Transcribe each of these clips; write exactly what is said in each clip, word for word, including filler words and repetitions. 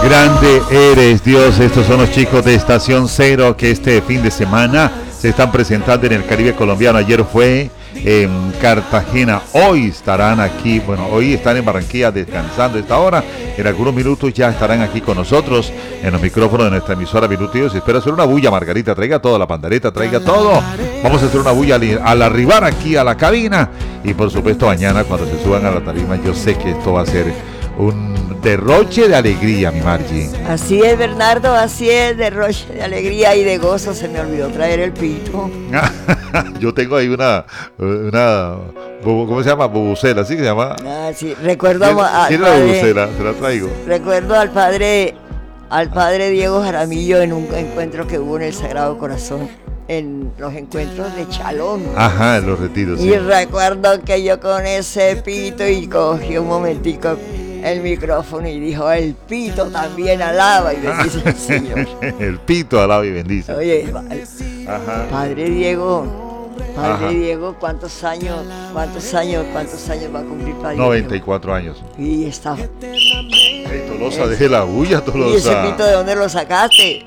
Grande eres, Dios. Estos son los chicos de Estación Cero que este fin de semana se están presentando en el Caribe colombiano. Ayer fue en Cartagena, hoy estarán aquí, bueno, hoy están en Barranquilla descansando a esta hora. En algunos minutos ya estarán aquí con nosotros en los micrófonos de nuestra emisora Minutidos. Espero hacer una bulla, Margarita, traiga toda la pandereta, traiga todo. Vamos a hacer una bulla al, al arribar aquí a la cabina. Y por supuesto mañana cuando se suban a la tarima, yo sé que esto va a ser un derroche de alegría, mi Margie. Así es, Bernardo, así es, derroche de alegría y de gozo. Se me olvidó traer el pito. Yo tengo ahí una, una, ¿cómo se llama? Bubucela, ¿sí que se llama? Ah, sí, recuerdo ¿Quién, al ¿quién padre, la bubucela? Se la traigo. Recuerdo al padre, al padre Diego Jaramillo en un encuentro que hubo en el Sagrado Corazón, en los encuentros de Chalón. Ajá, en los retiros, Y sí. recuerdo que yo con ese pito y cogí un momentico el micrófono y dijo, el pito también alaba y bendice al Señor. El pito alaba y bendice. Oye, Ajá. Padre Diego, Padre Ajá. Diego, ¿cuántos años, cuántos años, cuántos años va a cumplir Padre noventa y cuatro años. Diego? Y está. Hey, Tolosa, deje la bulla, ¿Y ese Tolosa. pito de dónde lo sacaste?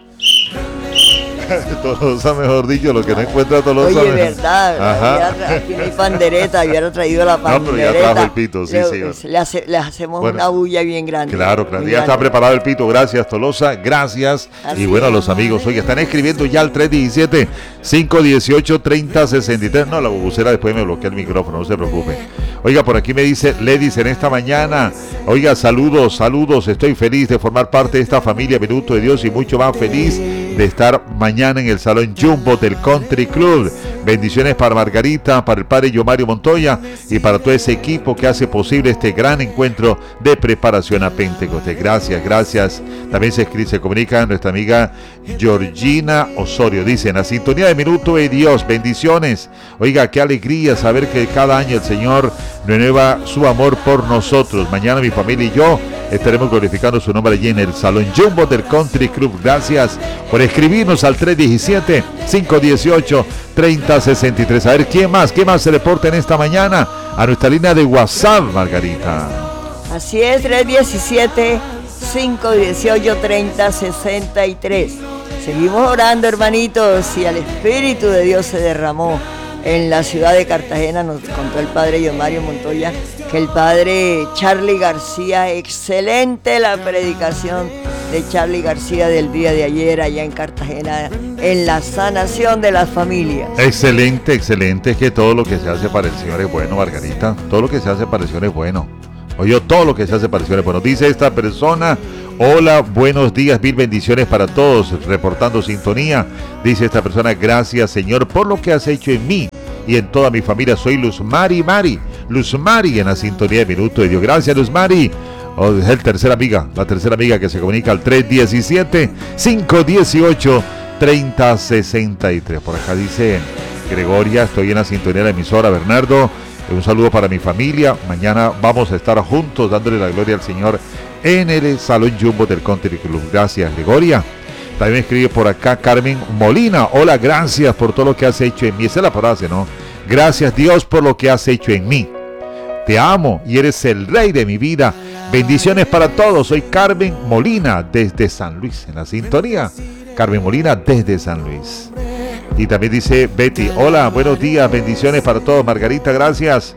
Tolosa, mejor dicho, lo que no encuentra Tolosa. Oye, me- verdad, Ajá. hubiera- aquí no hay pandereta, hubiera traído la No, pero pandereta. ya trajo el pito, sí, le, sí. Le, hace- le hacemos Bueno, una bulla bien grande. Claro, claro, muy ya está grande. preparado el pito, gracias Tolosa, gracias. Así Y bueno, es. los amigos, oye, están escribiendo ya al tres diecisiete, cinco dieciocho, treinta sesenta y tres. No, la bubucera después me bloquea el micrófono, no se preocupe. Oiga, por aquí me dice Ledis en esta mañana, oiga, saludos, saludos, estoy feliz de formar parte de esta familia Minuto de Dios y mucho más feliz de estar mañana en el Salón Jumbo del Country Club. Bendiciones para Margarita, para el padre Yomario Montoya y para todo ese equipo que hace posible este gran encuentro de preparación a Pentecostés. Gracias, gracias. También se, escribe, se comunica nuestra amiga Georgina Osorio. Dice, en la sintonía de Minuto de Dios, bendiciones. Oiga, qué alegría saber que cada año el Señor renueva su amor por nosotros. Mañana mi familia y yo estaremos glorificando su nombre allí en el Salón Jumbo del Country Club. Gracias por escribirnos al tres diecisiete, cinco dieciocho, treinta sesenta y tres. A ver, ¿quién más? ¿Qué más se reporta en esta mañana? A nuestra línea de WhatsApp, Margarita. Así es, tres diecisiete, cinco dieciocho, treinta sesenta y tres. Seguimos orando, hermanitos, y al Espíritu de Dios se derramó en la ciudad de Cartagena. Nos contó el padre Yomario Montoya que el padre Charlie García, excelente la predicación de Charlie García del día de ayer allá en Cartagena, en la sanación de las familias. Excelente, excelente. Es que todo lo que se hace para el Señor es bueno, Margarita. Todo lo que se hace para el Señor es bueno. Oye, todo lo que se hace para el Señor es bueno. Dice esta persona, hola, buenos días, mil bendiciones para todos. Reportando sintonía. Dice esta persona, gracias Señor por lo que has hecho en mí y en toda mi familia. Soy Luz Mari Mari. Luz Mari en la sintonía de Minuto de Dios. Gracias, Luz Mari. Oh, es el tercera amiga, la tercera amiga que se comunica al tres diecisiete, cinco dieciocho, treinta sesenta y tres. Por acá dice Gregoria, estoy en la sintonía de la emisora. Bernardo, un saludo para mi familia. Mañana vamos a estar juntos dándole la gloria al Señor en el Salón Jumbo del Country Club. Gracias, Gregoria. También escribe por acá Carmen Molina. Hola, gracias por todo lo que has hecho en mí. Esa es la frase, ¿no? Gracias Dios por lo que has hecho en mí. Te amo y eres el rey de mi vida. Bendiciones para todos. Soy Carmen Molina desde San Luis. En la sintonía, Carmen Molina desde San Luis. Y también dice Betty, hola, buenos días, bendiciones para todos. Margarita, gracias.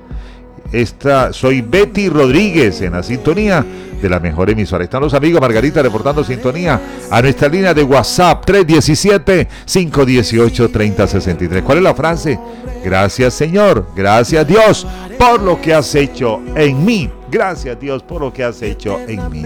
Esta, soy Betty Rodríguez en la sintonía de la mejor emisora. Están los amigos, Margarita, reportando sintonía a nuestra línea de WhatsApp tres diecisiete, cinco dieciocho, treinta sesenta y tres. ¿Cuál es la frase? Gracias Señor, gracias Dios por lo que has hecho en mí. Gracias Dios por lo que has hecho en mí.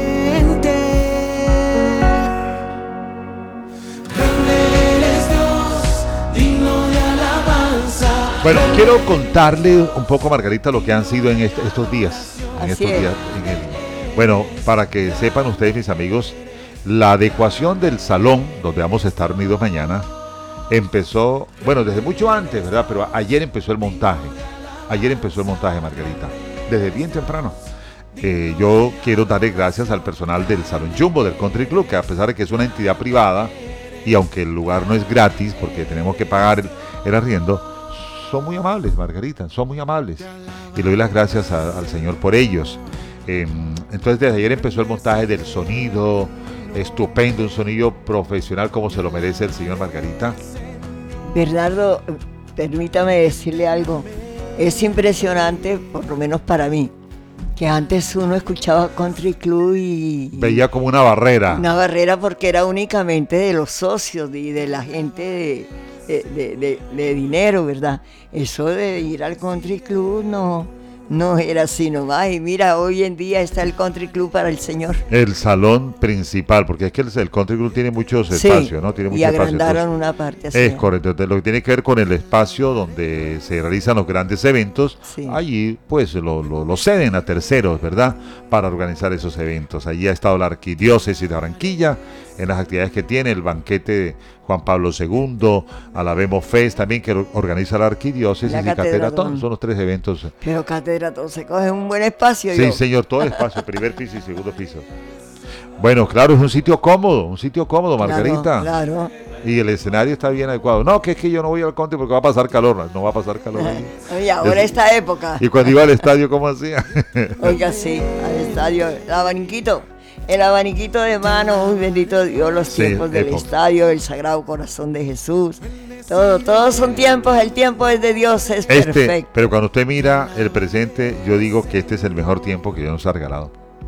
Bueno, quiero contarle un poco, Margarita, lo que han sido en est- estos días. En Así estos es. días en el- bueno, para que sepan ustedes, mis amigos, la adecuación del salón donde vamos a estar unidos mañana empezó, bueno, desde mucho antes, ¿verdad? Pero ayer empezó el montaje. Ayer empezó el montaje, Margarita, desde bien temprano. Eh, yo quiero darle gracias al personal del Salón Jumbo del Country Club, que a pesar de que es una entidad privada y aunque el lugar no es gratis porque tenemos que pagar el, el arriendo, son muy amables, Margarita, son muy amables. Y le doy las gracias a, al Señor por ellos. Eh, entonces desde ayer empezó el montaje del sonido, estupendo, un sonido profesional como se lo merece el señor Margarita. Bernardo, permítame decirle algo, es impresionante, por lo menos para mí, que antes uno escuchaba Country Club y... Veía como una barrera. Una barrera porque era únicamente de los socios y de, de la gente de, de, de, de, de dinero, ¿verdad? Eso de ir al Country Club no, no era así nomás. Y mira, hoy en día está el Country Club para el Señor. El salón principal, porque es que el, el Country Club tiene muchos Sí, espacios, ¿no? Tiene mucho y agrandaron espacio, una parte así. es correcto, entonces, lo que tiene que ver con el espacio donde se realizan los grandes eventos, Sí. allí pues lo, lo, lo ceden a terceros, ¿verdad? Para organizar esos eventos. Allí ha estado la Arquidiócesis de Barranquilla en las actividades que tiene, el banquete de Juan Pablo segundo, Alabemos Fest también que organiza la Arquidiócesis La y Catedratón, Catedratón. son los tres eventos. Pero Catedratón se coge un buen espacio. Sí, yo. señor, todo el espacio, primer piso y segundo piso. Bueno, claro, es un sitio cómodo, un sitio cómodo, Margarita. Claro, claro. Y el escenario está bien adecuado. No, que es que yo no voy al Country porque va a pasar calor. No va a pasar calor ahí. Oye, ahora Es- esta época. Y cuando iba al estadio, ¿cómo hacía? Oiga, sí, al estadio, el abaniquito, el abaniquito de mano, uy, bendito Dios, los Sí, tiempos del época. estadio, el Sagrado Corazón de Jesús, todo, todos son tiempos, el tiempo es de Dios, es Este, perfecto. pero cuando usted mira el presente, yo digo que este es el mejor tiempo que Dios nos ha regalado.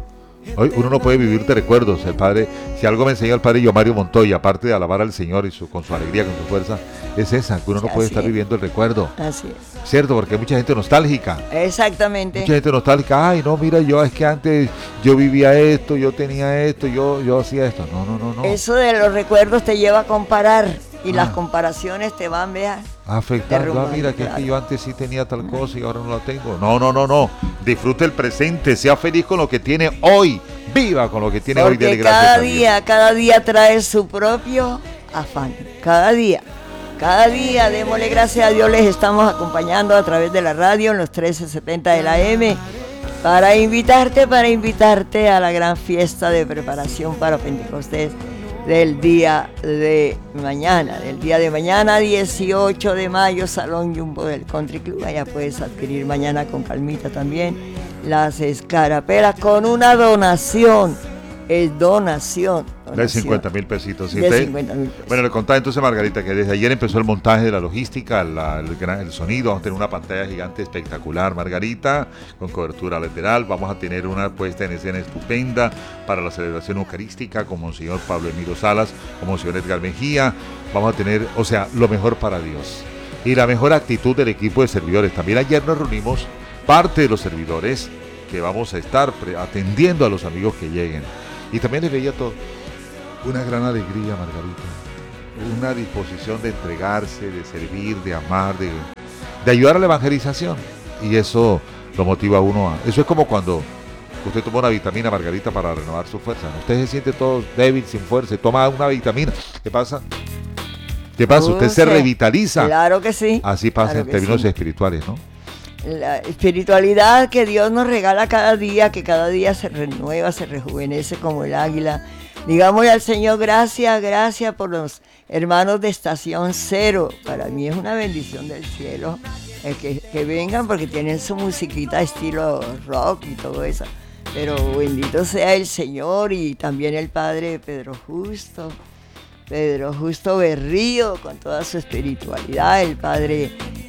Hoy uno no puede vivir de recuerdos. El padre, si algo me enseñó el padre yo Mario Montoya, aparte de alabar al Señor y su, con su alegría, con su fuerza, es esa, que uno no puede Así estar es. viviendo el recuerdo. Así es, ¿Cierto? Porque hay mucha gente nostálgica. exactamente. Mucha gente nostálgica, ay no, mira, yo es que antes yo vivía esto, yo tenía esto, yo, yo hacía esto. No, no, no, no. Eso de los recuerdos te lleva a comparar y Ah. las comparaciones te van, vea. Afectando, ah, derrumbando, mira, que es claro. que yo antes sí tenía tal cosa y ahora no la tengo. No, no, no, no. Disfrute el presente, sea feliz con lo que tiene hoy. Viva con lo que tiene hoy. Porque Dele gracias cada a Dios. día, cada día trae su propio afán. Cada día, cada día, démosle gracias a Dios, les estamos acompañando a través de la radio en los trece setenta de la M para invitarte, para invitarte a la gran fiesta de preparación para Pentecostés del día de mañana, del día de mañana, dieciocho de mayo, Salón Jumbo del Country Club. Allá puedes adquirir mañana con calmita también las escarapelas con una donación, es donación. De donación. cincuenta mil pesitos. ¿Sí De usted? cincuenta mil pesos. Bueno, le contaba entonces Margarita que desde ayer empezó el montaje de la logística, la- el, gran- el sonido. Vamos a tener una pantalla gigante espectacular, Margarita, con cobertura lateral. Vamos a tener una puesta en escena estupenda para la celebración eucarística con Monseñor Pablo Emilio Salas, con Monseñor Edgar Mejía. Vamos a tener, o sea, lo mejor para Dios. Y la mejor actitud del equipo de servidores. También ayer nos reunimos parte de los servidores que vamos a estar pre- atendiendo a los amigos que lleguen. Y también les veía todo. Una gran alegría, Margarita. Una disposición de entregarse, de servir, de amar, de, de ayudar a la evangelización. Y eso lo motiva a uno a... Eso es como cuando usted toma una vitamina, Margarita, para renovar su fuerza. Usted se siente todo débil, sin fuerza, y toma una vitamina. ¿Qué pasa? ¿Qué pasa? Usted se Use, revitaliza. Claro que sí. Así pasa claro en que términos sí. espirituales, ¿no? La espiritualidad que Dios nos regala cada día, que cada día se renueva, se rejuvenece como el águila. Digámosle al Señor gracias, gracias por los hermanos de Estación Cero. Para mí es una bendición del cielo el que, que vengan porque tienen su musiquita estilo rock y todo eso. Pero bendito sea el Señor y también el Padre Pedro Justo, Pedro Justo Berrío con toda su espiritualidad, el Padre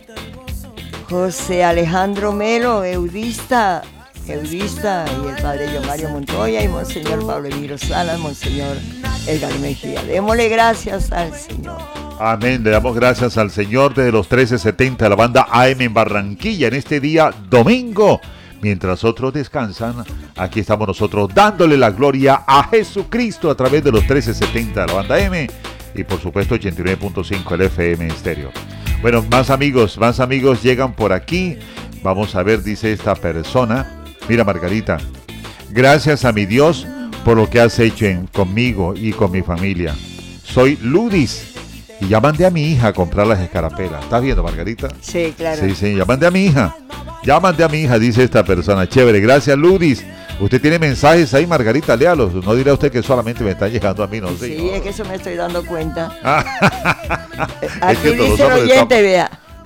José Alejandro Melo, eudista, eudista, y el padre Yomario Montoya y Monseñor Pablo Emilio Salas, Monseñor Edgar Mejía. Démosle gracias al Señor. Amén, le damos gracias al Señor desde los trece setenta de la banda A M en Barranquilla en este día domingo. Mientras otros descansan, aquí estamos nosotros dándole la gloria a Jesucristo a través de los trece setenta de la banda M y por supuesto ochenta y nueve punto cinco el F M estéreo. Bueno, más amigos, más amigos llegan por aquí. Vamos a ver, dice esta persona. Mira, Margarita, gracias a mi Dios por lo que has hecho en, conmigo y con mi familia. Soy Ludis y ya mandé a mi hija a comprar las escarapelas. ¿Estás viendo, Margarita? Sí, claro. Sí, sí, ya mandé a mi hija. Ya mandé a mi hija, dice esta persona. Chévere, gracias, Ludis. Usted tiene mensajes ahí, Margarita, léalos. No dirá usted que solamente me están llegando a mí, no sé. Sí, es que eso me estoy dando cuenta. Ah, Aquí que todos dice el hombres oyente, estamos- vea.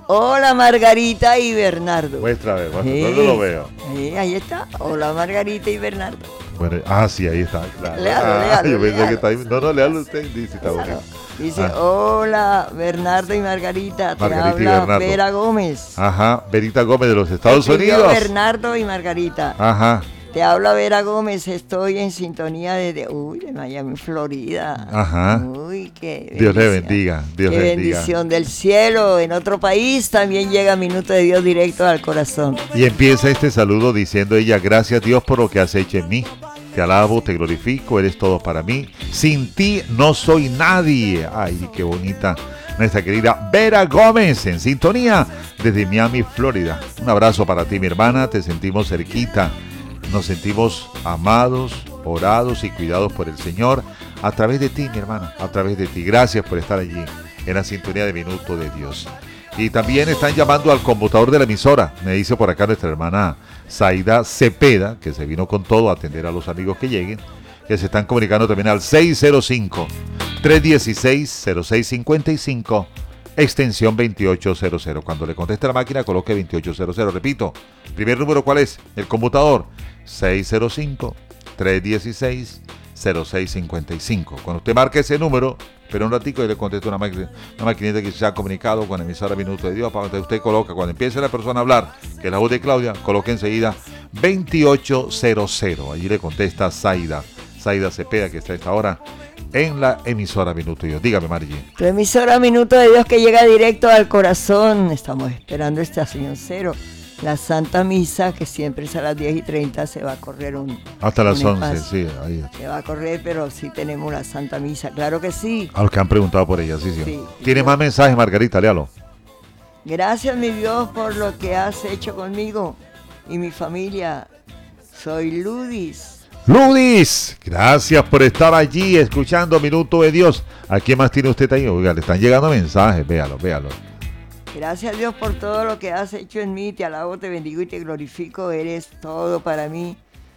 hola Margarita y Bernardo. Muestra, a ver, muestra, Sí. no lo veo. Sí, ahí está, hola Margarita y Bernardo. Bueno, ah, sí, ahí está. Claro. Léalo, Ah, léalo, yo pensé léalo. que está ahí. No, no, léalo usted, dice, está Claro. bonito. Dice, Ah. hola Bernardo y Margarita, te Margarita y habla Bernardo. Vera Gómez. Ajá, Verita Gómez de los Estados Escribió Unidos. Bernardo y Margarita. Ajá, Te habla Vera Gómez, estoy en sintonía desde, uy, de Miami, Florida. Ajá. Uy, qué Dios le bendición. bendiga, Dios qué le bendiga. bendición del cielo. En otro país también llega Minuto de Dios directo al corazón. Y empieza este saludo diciendo ella, gracias Dios por lo que has hecho en mí. Te alabo, te glorifico, eres todo para mí. Sin ti no soy nadie. Ay, qué bonita nuestra querida Vera Gómez en sintonía desde Miami, Florida. Un abrazo para ti, mi hermana. Te sentimos cerquita. Nos sentimos amados, orados y cuidados por el Señor a través de ti, mi hermana, a través de ti. Gracias por estar allí en la sintonía de Minuto de Dios. Y también están llamando al conmutador de la emisora. Me dice por acá nuestra hermana Zaida Cepeda, que se vino con todo a atender a los amigos que lleguen, que se están comunicando también al seis cero cinco, tres uno seis, cero seis cinco cinco, extensión veintiocho cero cero. Cuando le conteste la máquina, coloque veintiocho cero cero. Repito, primer número, ¿cuál es? El conmutador, seis cero cinco, tres uno seis, cero seis cinco cinco. Cuando usted marque ese número, pero un ratico y le contesta una, máquina, una maquinita que se ha comunicado con la emisora Minuto de Dios, para que usted coloca, cuando empiece la persona a hablar, que es la voz de Claudia, coloque enseguida veintiocho cero cero. Allí le contesta Zaida, Zaida Cepeda, que está a esta hora en la emisora Minuto de Dios. Dígame, Margie. Tu emisora Minuto de Dios que llega directo al corazón. Estamos esperando estación cero. La Santa Misa, que siempre es a las diez y treinta, se va a correr un Hasta las un once, espacio. sí. Ahí. Se va a correr, pero sí tenemos la Santa Misa, claro que sí. A los que han preguntado por ella, sí, sí. Sí. ¿Tiene más mensajes, Margarita? Léalo. Gracias, mi Dios, por lo que has hecho conmigo y mi familia. Soy Ludis. Ludis, gracias por estar allí escuchando Minuto de Dios. ¿A quién más tiene usted ahí? Oiga, le están llegando mensajes, véalo, véalo. Gracias, Dios, por todo lo que has hecho en mí. Te alabo, te bendigo y te glorifico. Eres todo para mí.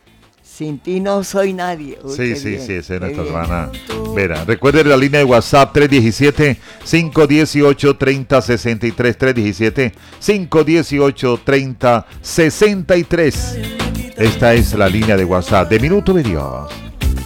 Sin ti no soy nadie. Uy, Sí, qué sí, bien, sí, esa es qué nuestra bien. hermana Vera. Recuerden la línea de WhatsApp tres uno siete, cinco uno ocho, tres cero seis tres, tres uno siete, cinco uno ocho, tres cero seis tres. Esta es la línea de WhatsApp de Minuto de Dios.